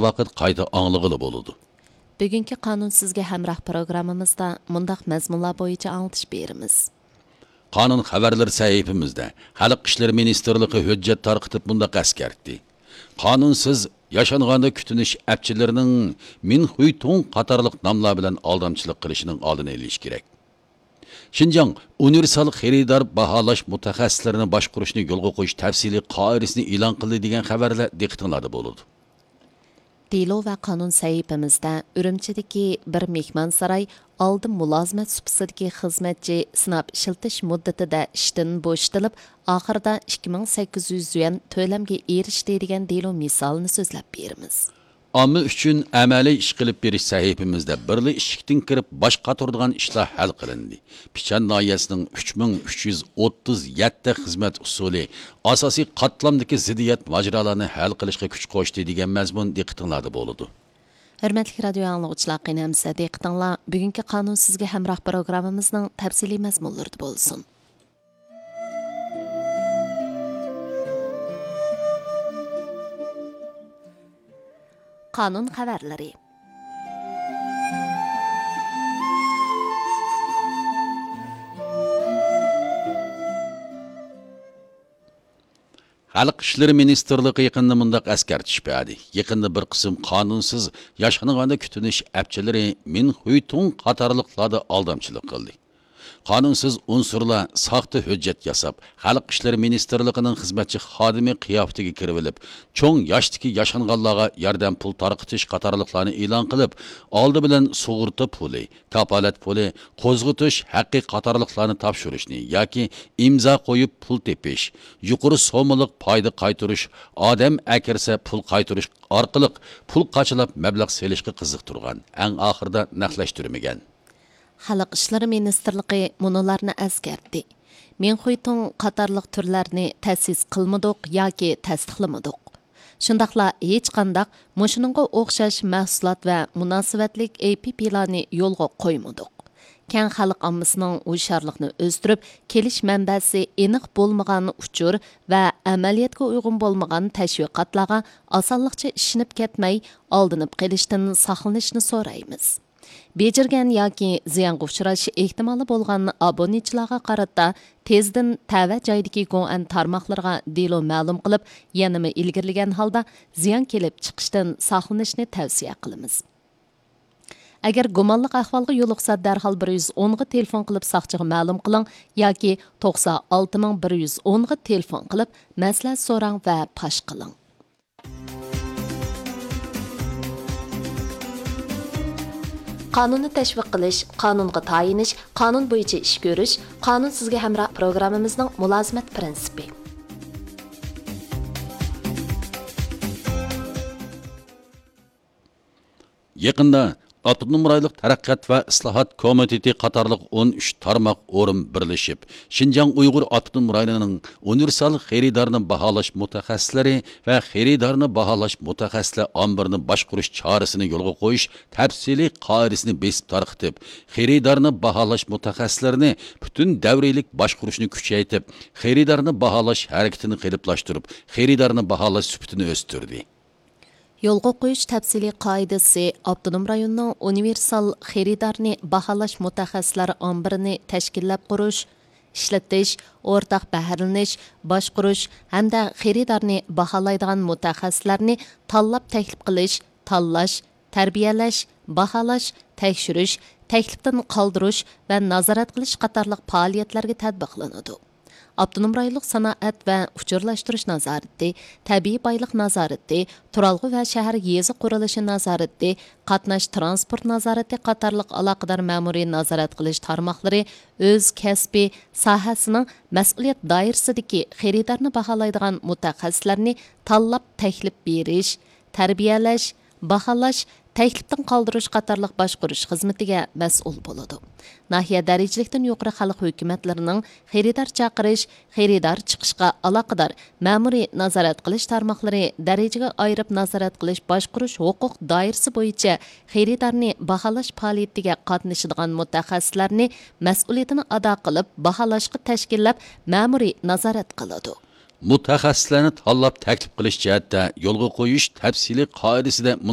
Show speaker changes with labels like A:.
A: vaqt qayta anglığılı boludu.
B: Bugünkü qanun sizge hemrah programımızda mundaq məzmunlar boyunca anlatış berimiz.
A: Qanun xabarlar sahifimizdə Xalq İşləri Ministerliyi hüccət tarqıtıb bundaq əskertdi. Qanunsuz yaşanğanda kütünüş əpçilərinin min huytun qatarlıq namlar bilan aldamçılıq qilishinin oldini olish kerak. Şinjan universal xaridor baholash mutaxassislarini boshqarishni yo'lga qo'yish tafsiliy qoidasini e'lon qildi degan xabarlar diqqatinglarda bo'ladi.
B: Dilo və qanun səhifəmizdə Ürümçidəki bir mehmansaray aldı mülazimat sübsidəki xizmətçi sınab işletiş müddətində işdən bo'shatilib, axırda 2800 yuan to'lamga erishdi degan Dilo misolini so'zlab beramiz.
A: Amma uchun amaliy ish qilib berish sahifamizda birli ishikdan kirib bosh qatordigan ishlar hal qilindi. Pichan noyasining 3337 xizmat usuli asosiy qatlamdagi ziddiyat majralarini hal qilishga kuch qo'shdi degan mazmun diqqatinglarda bo'ladi.
B: Hörmətli radio anlıqçılar, qınamsa diqqətinizlər bugünkü qanun sizə həmrah proqramımızın təfsili məzmunları bolsun. Qanun xəbərləri.
A: Xalq İşləri Ministerliyi yaqında mundaq əskertish berdi. Yaqında bir qism qanunsuz yaşanğanda kütünüş əpçiləri min huytun qatarlıqlarda aldamçılıq qildi. Qanunsuz unsurlar saxta hüccət yasab, Xalq İşləri Ministerliyining xizmatchi xodimi qiyofatiga kirib olib, cho'ng yoshdagi yaşanğanlarga yordam pul tarqitish qatorliqlarni e'lon qilib, oldi bilan sug'urta puli, kapolat puli, qo'zg'atish haqqi qatorliqlarni topshirishni yoki imzo qo'yib pul tepish, yuqori so'mliq foyda qaytarish, odam akirsa pul qaytarish orqali pul qachlab mablag' selishga qiziqtirgan, eng oxirida naqlashtirmagan.
B: Xalq İşləri Ministerliyi munolarni əskertdi. Men xuytun qatarlıq türlərini təsis qılmadıq yoki təsdiqlamadık. Şundaqla hech qandaq mushuningga o'xshash mahsulot va munosabatlik APP'larni yo'lga qo'ymadik. Keng xalq ommasining hushyorlikni o'stirib, kelish manbasi aniq bo'lmagan uchur va amaliyotga uyg'un bo'lmagan tashviqotlarga osonlikcha ishinib ketmay, oldinib qilishdan saqlanishni so'raymiz. Bejirgan yoki ziyonga uchrash ehtimoli bo'lgan obunachilarga qarata tezdan tava joydagi go'an tarmoqlarga delo ma'lum qilib, yanama ilgirlagan holda ziyon kelib chiqishdan saqlanishni tavsiya qilamiz. Agar gumonli ahvolga yo'liqsa, darhol 110 ga telefon qilib soqchiga ma'lum qiling yoki 96110 ga telefon qilib maslahat so'rang va pash qiling. Qanunni təşviq qilish, qanunga tayinish, qanun bo'yicha ish ko'rish, qanun sizga hamroh programmamizning mulozimat prinsipi.
A: Yaqında Avtonom rayonluq taraqqiyot va islohot komiteti qatorliq 13 tarmoq o'rin birlashib, Şinjan Uyg'ur Avtonom rayonining universal xaridorni baholash mutaxassislari va xaridorni baholash mutaxassislar ombirini boshqarish chorasini yo'lga qo'yish tafsiliy qoidasini besib tarqitib, xaridorni baholash mutaxassislarini butun davriylik boshqarishni kuchaytirib, xaridorni baholash harakatini qiliblaştirib, xaridorni baholash sifatini o'stirdi.
B: Yo'lga qo'yish tafsiliy qoidasi Avtonom rayonning universal xaridorni baholash mutaxassislari ombirini tashkillab qurish, ishlatish, o'rtaq bahralanish, boshqarish hamda xaridorni baholaydigan mutaxassislarni tanlab taklif qilish, tanlash, tarbiyalash, baholash, tekshirish, taklifdan qoldirish va nazorat qilish qatorliq faoliyatlarga tatbiqlanadi. Avtonom rayonluq sanoat va uchurlashtirish nazorati, tabiiy boylik nazorati, turalg'u va shahar yezi qurilishi nazorati, qatnash transport nazorati qatorliq aloqador ma'muriy nazorat qilish tarmoqlari o'z kasbiy sohasining mas'uliyat doirasidagi xaridorni baholaydigan mutaxassislarni tanlab taklif berish, tarbiyalash, baholash, taklifdan qoldirish qatorliq boshqarish xizmatiga mas'ul bo'ladi. Nahiya darajalikdan yuqori xalq hukumatlarining xaridor chaqirish, xaridor chiqishga aloqador ma'muriy nazorat qilish tarmoqlari darajaga ayirib nazorat qilish, boshqarish huquq doirasi bo'yicha xaridorni baholash faoliyatiga qatnashadigan mutaxassislarni mas'uliyatini ado qilib, baholashga tashkillab, ma'muriy nazorat qiladi.
A: Mutaxassislarni tanlab taklif qilish jihatda yo'lga qo'yish tafsiliy qoidasida